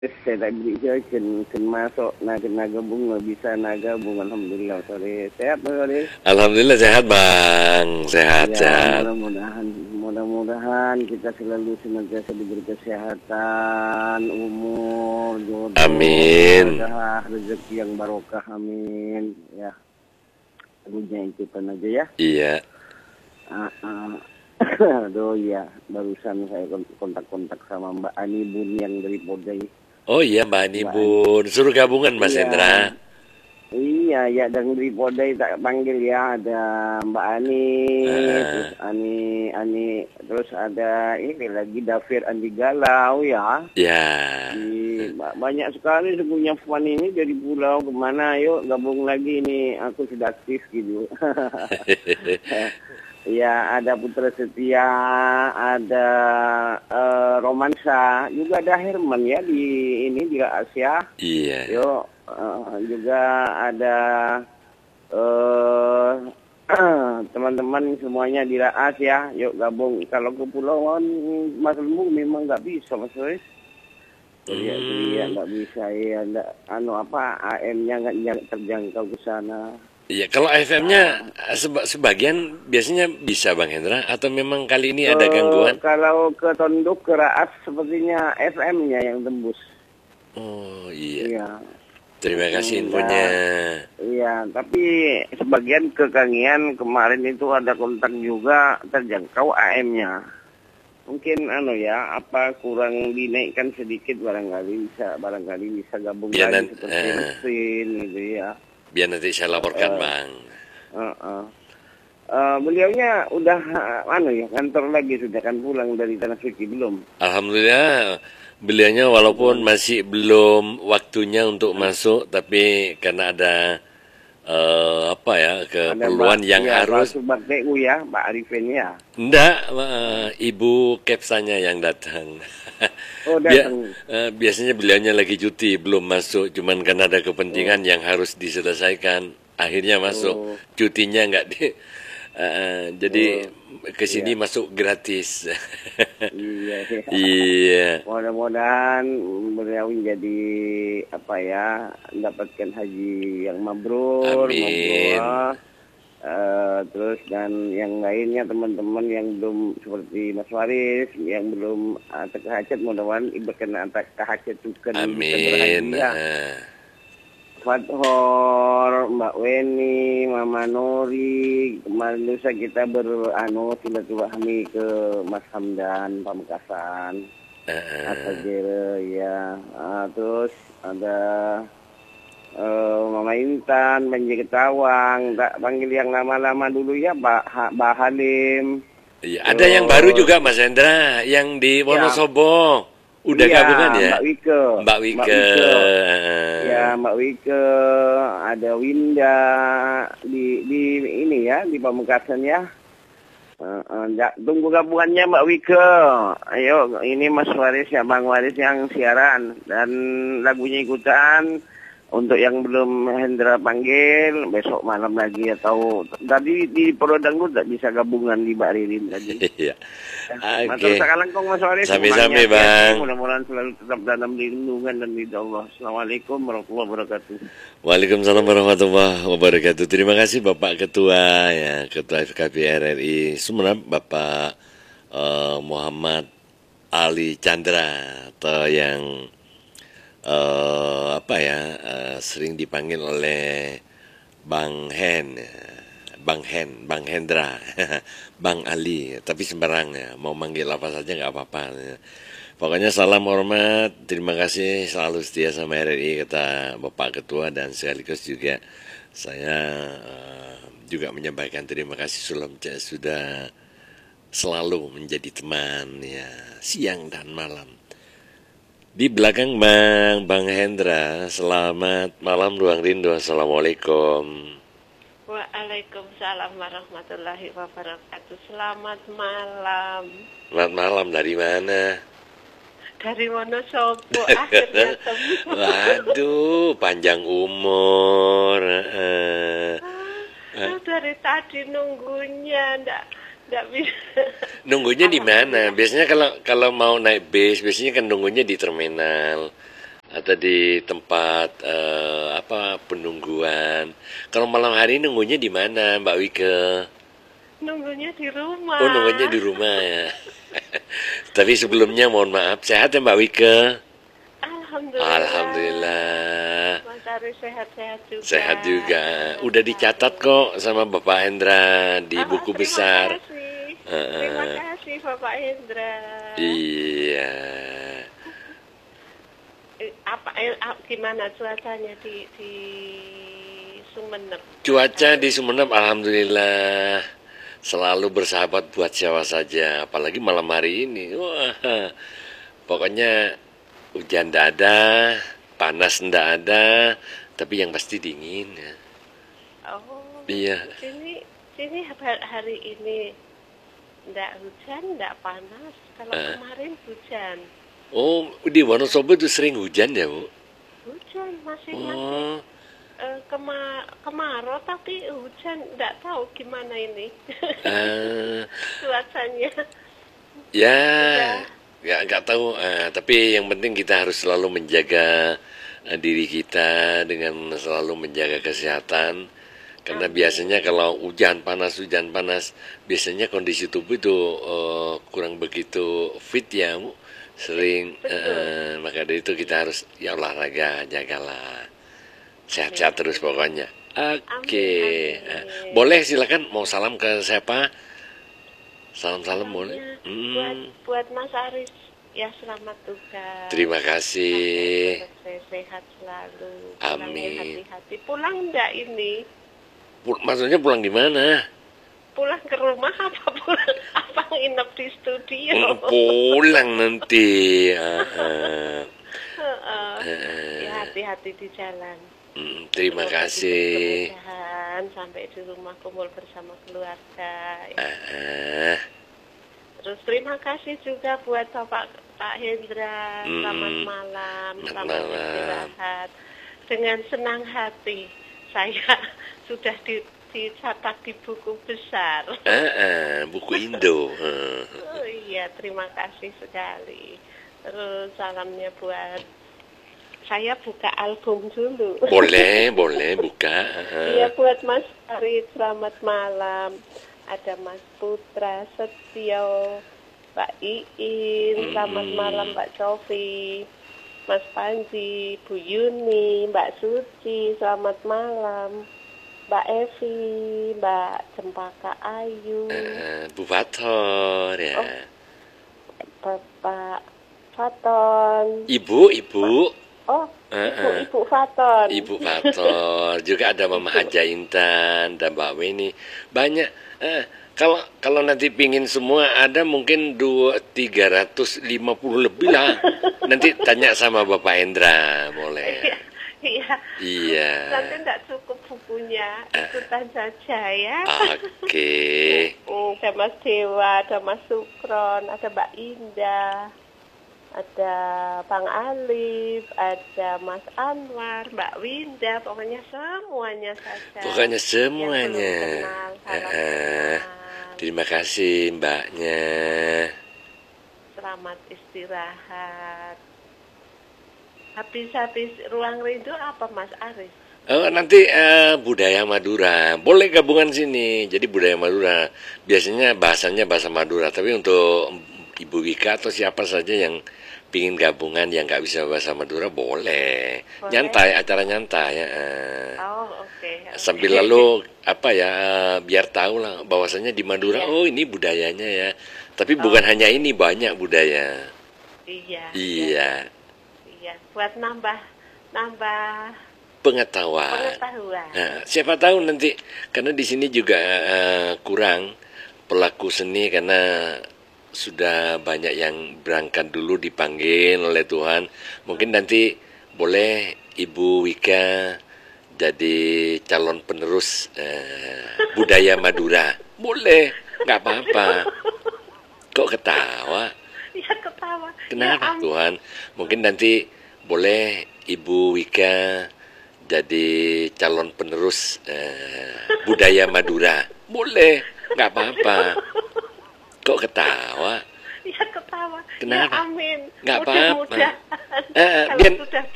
Saya tak beri je, ken masuk naga gabung, bisa naga gabung. Alhamdulillah, sore. Sehat, sore. Alhamdulillah sehat bang, sehat Ya, sehat. mudah-mudahan kita selalu senantiasa diberi kesehatan, umur, jodoh, Amin. berkah, rezeki yang barokah, amin. Ya, punya ikutan aja ya. Iya. Ah, ah. Aduh ya, barusan saya kontak-kontak sama Mbak Ani Bun yang dari Podai. Oh iya Mbak Mbak Ani. Anibun, suruh gabungan Mas Iya, Hendra. iya, ya, dan dari Podai tak panggil ya, ada Mbak Ani, terus Heeh. terus ada ini lagi Dafir Andi Galau ya. Ya. Banyak sekali sepunya fan ini dari pulau kemana, yuk gabung lagi nih, aku sudah aktif gitu. Ya, ada Putra Setia, ada Romansa, juga ada Herman ya di Asia. Iya. Yuk, juga ada eh teman-teman semuanya di Raas ya. Yuk gabung. Kalau kepulauan Mas Lembung memang nggak bisa Mas Rois. Teriak-teriak Hmm. nggak bisa ya. AM-nya nggak terjangkau ke sana. Iya, kalau FM-nya sebagian biasanya bisa Bang Hendra atau memang kali ini Ke ada gangguan? Kalau ke Tonduk ke Raas sepertinya FM-nya yang tembus. Oh iya. Iya. Terima kasih infonya. Enggak. Iya, tapi sebagian ke Kangian kemarin itu ada kontak juga terjangkau AM-nya. Mungkin apa kurang dinaikkan sedikit barangkali bisa gabung Biar lagi nanti, seperti mesin gitu ya. biar nanti saya laporkan Bang. Uh, uh. Beliaunya udah kantor lagi sudah kan pulang dari Tanah Suci belum? Alhamdulillah beliaunya walaupun masih belum waktunya untuk masuk, tapi karena ada Ada Mbak, keperluan yang ya Pak harus. Subaktu ya, Mbak Arifin ya. Ndak, ibu Kepsanya yang datang. Oh datang. Biasanya beliaunya lagi cuti, belum masuk, cuman karena ada kepentingan yang harus diselesaikan, akhirnya masuk. Oh, Cutinya nggak di, jadi oh, ke sini iya, masuk gratis. iya, iya. Iya, Mudah-mudahan beliau jadi mendapatkan haji yang mabrur, amin. terus dan yang lainnya teman-teman yang belum seperti Mas Waris yang belum terhajat mudah-mudahan berkenan terhajat juga bisa berhaji Amin. ya. Fathor, Mbak Weni, Mama Nori, kemarin lusa kita silaturahmi ke Mas Hamdan, Pamekasan, Jere ya. Terus ada Mama Intan, Banjir Ketawang, tak panggil yang lama-lama dulu ya, Mbak Halim. Iya, ada yang baru Terus juga Mas Hendra, yang di ya, Wonosobo. Udah iya, gabungan ya? Mbak Wike. Mbak Mbak Wike. Wike. Ya, Mbak Wike, ada Winda di ini ya, di Pamekasan ya. Tunggu gabungannya Mbak Wike. Ayo, ini Mas Waris ya, Bang Waris yang siaran dan lagunya ikutan. Untuk yang belum Hendra panggil, besok malam lagi atau tadi di Prodanggu tak bisa gabungan di Mbak Ririn tadi. Iya. Matur Oke. sakalangkong Mas Waris. Sami-sami, Semuanya hati-hati, Bang. mudah-mudahan selalu tetap dalam lindungan dan ridha Allah. Assalamualaikum warahmatullahi wabarakatuh. Waalaikumsalam warahmatullahi wabarakatuh. Terima kasih Bapak Ketua ya, Ketua FKP RRI Sumeneb, Bapak Muhammad Ali Chandra atau yang sering dipanggil oleh Bang Hen, Bang Hendra, Bang Ali, tapi sembarang ya, mau manggil apa saja nggak apa-apa. Pokoknya salam hormat, terima kasih selalu setia sama RRI kata Bapak Ketua dan sekaligus juga saya juga menyampaikan terima kasih sudah selalu menjadi teman ya siang dan malam. Di belakang Bang Hendra, selamat malam Ruang Rindu, Assalamualaikum. Waalaikumsalam warahmatullahi wabarakatuh. Selamat malam. Selamat malam, dari mana? Dari Wonosobo akhirnya temu. Waduh, panjang umur. Dari tadi nunggunya ndak bisa. Nunggunya di mana? Biasanya kalau mau naik bis, biasanya kan nunggunya di terminal. atau di tempat penungguan. Kalau malam hari nunggunya di mana, Mbak Wike? Nunggunya di rumah. Oh, nunggunya di rumah ya. Tapi sebelumnya mohon maaf, sehat ya Mbak Wike? Alhamdulillah. Alhamdulillah. Mas Aris sehat-sehat juga. Sehat juga. Udah dicatat kok sama Bapak Hendra di buku besar. Terima kasih Bapak Hendra. Iya. Gimana cuacanya di Sumeneb? Cuaca di Sumeneb alhamdulillah selalu bersahabat buat siapa saja, apalagi malam hari ini. Wah, pokoknya hujan ndak ada, panas ndak ada, tapi yang pasti dingin ya. Oh. Iya. Sini hari ini ndak hujan, ndak panas. Kalau kemarin hujan. Oh, di Wonosobo itu sering hujan ya, Bu? Hujan masih kemarau tapi hujan, nggak tahu gimana ini cuacanya. Ya, nggak tahu. Tapi yang penting kita harus selalu menjaga diri kita dengan selalu menjaga kesehatan. Karena biasanya kalau hujan panas, biasanya kondisi tubuh itu kurang begitu fit ya, Bu. Sering. Maka dari itu kita harus ya olahraga, jagalah. Sehat-sehat terus pokoknya. Oke. Boleh silakan mau salam ke siapa? Salam-salam boleh. Buat Mas Aris ya, selamat tugas. Terima kasih. Sehat selalu. Amin. Hati-hati. Pulang enggak ini? Maksudnya pulang di mana? Pulang ke rumah apa pulang? Apa nginep di studio? Pulang nanti. Ya, hati-hati di jalan. Terima kasih. Sampai di rumah kumpul bersama keluarga. Ya. Terus terima kasih juga buat Pak Hendra. Selamat malam. Selamat istirahat. Dengan senang hati saya sudah dicatat di buku besar. Buku Indo. Oh iya, terima kasih sekali. Terus salamnya buat saya buka album dulu. Boleh buka. Iya, buat Mas Farid, selamat malam. Ada Mas Putra Setio, Mbak Iin, selamat malam Mbak Sofi, Mas Panji, Bu Yuni, Mbak Suci, selamat malam. Mbak Evi, Mbak Cempaka Ayu, Bu Faton ya. Bapak Faton. Ibu. Oh, Ibu Faton. Ibu Faton. Juga ada Mama Haja Intan dan Mbak Weni. Banyak. Kalau nanti pingin semua ada mungkin 350 lebih lah. Nanti tanya sama Bapak Hendra, boleh. Iya. Nanti enggak cukup bukunya, ikutan saja ya. Oke. Ada Mas Dewa, ada Mas Sukron, ada Mbak Indah, ada Bang Alif, ada Mas Anwar, Mbak Winda, pokoknya semuanya saja. Pokoknya semuanya. Terima kasih Mbaknya. Selamat istirahat. Habis ruang rindu apa Mas Aris? Nanti budaya Madura. Boleh gabungan sini. Jadi budaya Madura. Biasanya bahasanya bahasa Madura. Tapi untuk Ibu Wika atau siapa saja yang pingin gabungan yang nggak bisa bahasa Madura boleh. Nyantai, acara nyantai ya. Oke. Sambil lalu biar tahu lah bahwasanya di Madura ini budayanya ya. Tapi bukan hanya ini, banyak budaya. Iya. Buat nambah pengetahuan. Nah, siapa tahu nanti karena di sini juga kurang pelaku seni karena sudah banyak yang berangkat dulu dipanggil oleh Tuhan. Mungkin nanti boleh Ibu Wika jadi calon penerus budaya Madura. Boleh, nggak apa-apa. Kok ketawa? Ya ketawa. Kenapa Tuhan? Mungkin nanti boleh Ibu Wika jadi calon penerus budaya Madura. Boleh, nggak apa-apa. Kok ketawa? Ya ketawa. Kenapa? Ya amin. Nggak apa-apa. Mudah-mudahan. Kalau sudah